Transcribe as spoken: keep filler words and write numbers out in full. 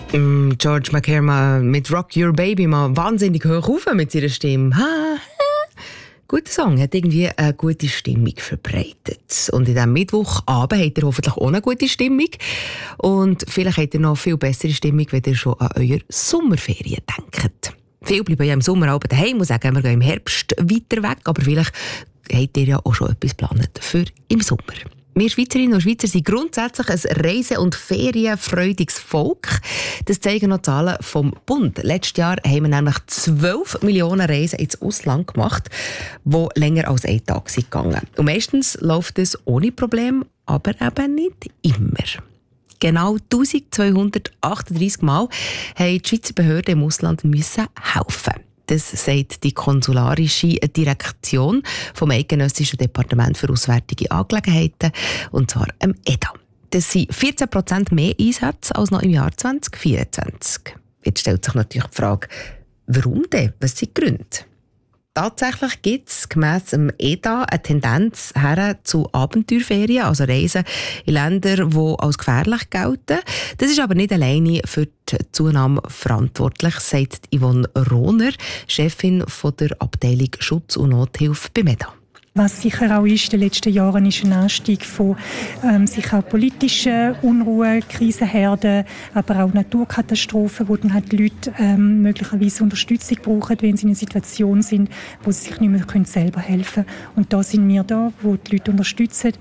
Mm, George McCarthy mit Rock Your Baby mal wahnsinnig hoch rauf mit seiner Stimme. Ha. Guter Song, hat irgendwie eine gute Stimmung verbreitet. Und in diesem Mittwochabend habt ihr hoffentlich auch eine gute Stimmung. Und vielleicht habt ihr noch viel bessere Stimmung, wenn ihr schon an eure Sommerferien denkt. Viele bleiben ja im Sommer auch daheim und sagen, wir gehen im Herbst weiter weg. Aber vielleicht habt ihr ja auch schon etwas geplant für im Sommer. Wir Schweizerinnen und Schweizer sind grundsätzlich ein reise- und ferienfreudiges Volk. Das zeigen noch Zahlen vom Bund. Letztes Jahr haben wir nämlich zwölf Millionen Reisen ins Ausland gemacht, die länger als einen Tag sind gegangen. Und meistens läuft es ohne Problem, aber eben nicht immer. Genau eintausendzweihundertachtunddreissig Mal haben die Schweizer Behörden im Ausland müssen helfen. Das sagt die konsularische Direktion vom Eidgenössischen Departement für Auswärtige Angelegenheiten, und zwar im E D A. Das sind vierzehn Prozent mehr Einsätze als noch im Jahr zwanzig vierundzwanzig. Jetzt stellt sich natürlich die Frage, warum denn? Was sind die Gründe? Tatsächlich gibt es gemäss dem E D A eine Tendenz her zu Abenteuerferien, also Reisen in Länder, die als gefährlich gelten. Das ist aber nicht alleine für die Zunahme verantwortlich, sagt Yvonne Rohner, Chefin von der Abteilung Schutz und Nothilfe beim E D A. Was sicher auch ist, in den letzten Jahren ist ein Anstieg von ähm, sicher auch politischen Unruhen, Krisenherden, aber auch Naturkatastrophen, wo dann halt die Leute ähm, möglicherweise Unterstützung brauchen, wenn sie in einer Situation sind, wo sie sich nicht mehr können selber helfen können. Und da sind wir da, wo die Leute unterstützen.